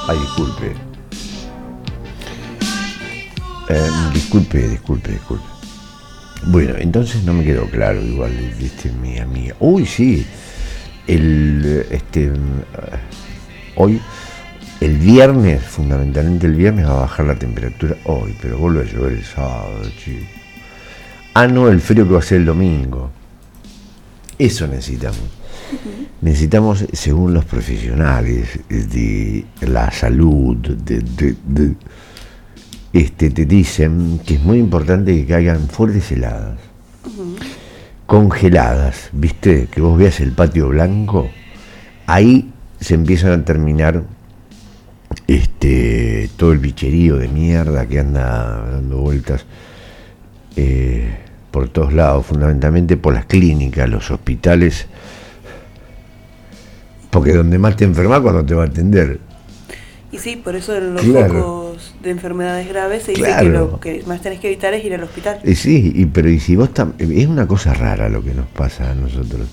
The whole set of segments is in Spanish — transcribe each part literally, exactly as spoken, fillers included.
Ay, disculpe. Eh, disculpe, disculpe, disculpe. Bueno, entonces no me quedó claro igual, viste, mi amiga. Uy, sí. El, este, hoy, el viernes, fundamentalmente el viernes va a bajar la temperatura. Hoy, pero vuelve a llover el sábado, chico. Ah, no, el frío que va a ser el domingo. Eso necesitamos. Uh-huh. Necesitamos, según los profesionales de la salud, de, de, de, este, te dicen que es muy importante que caigan fuertes heladas. Uh-huh. Congeladas, ¿viste? Que vos veas el patio blanco, ahí se empiezan a terminar este todo el bicherío de mierda que anda dando vueltas eh, por todos lados, fundamentalmente por las clínicas, los hospitales, porque donde más te enfermas cuando te va a atender. Y sí, por eso en los claro. focos de enfermedades graves se dice claro. que lo que más tenés que evitar es ir al hospital. Y sí, y, pero y si vos tam- es una cosa rara lo que nos pasa a nosotros.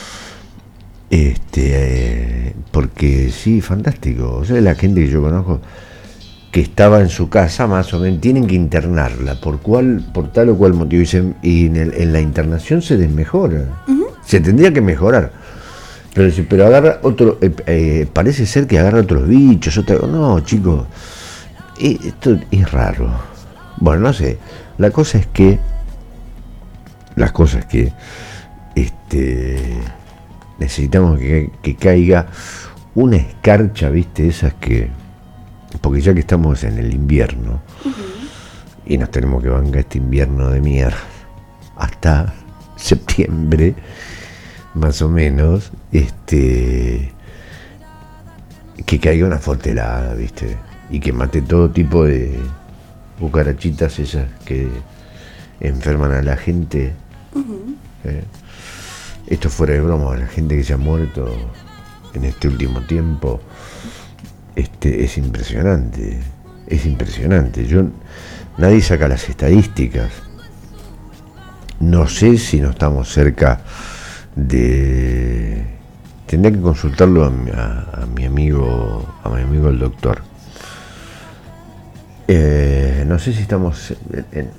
Este, eh, porque sí, fantástico. O sea, la gente que yo conozco que estaba en su casa, más o menos, tienen que internarla por cual, por tal o cual motivo. Y, se, y en, el, en la internación se desmejora. Uh-huh. Se tendría que mejorar. Pero, pero agarra otro, eh, eh, parece ser que agarra otros bichos, otra, no, chicos, eh, esto es raro. Bueno, no sé, la cosa es que, las cosas que, este, necesitamos que, que caiga una escarcha, viste, esas que, porque ya que estamos en el invierno, uh-huh. y nos tenemos que bancar este invierno de mierda, hasta septiembre, más o menos, este que caiga una fuerte helada, viste, y que mate todo tipo de cucarachitas esas que enferman a la gente. Uh-huh. ¿eh? Esto fuera de broma, la gente que se ha muerto en este último tiempo, este es impresionante, es impresionante. Yo nadie saca las estadísticas. No sé si no estamos cerca de, tendría que consultarlo a mi, a, a mi amigo a mi amigo el doctor. Eh, no sé si estamos en, en,